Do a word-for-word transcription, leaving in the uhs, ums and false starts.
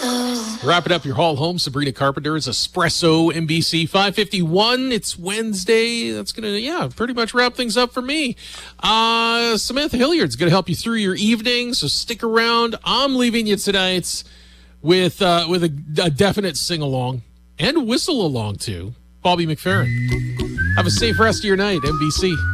Wrapping up your haul home, Sabrina Carpenter's Espresso N B C five fifty-one. It's Wednesday. That's going to, yeah, pretty much wrap things up for me. Uh, Samantha Hilliard's going to help you through your evening, so stick around. I'm leaving you tonight with uh, with a, a definite sing-along and whistle-along, too. Bobby McFerrin. Have a safe rest of your night, N B C.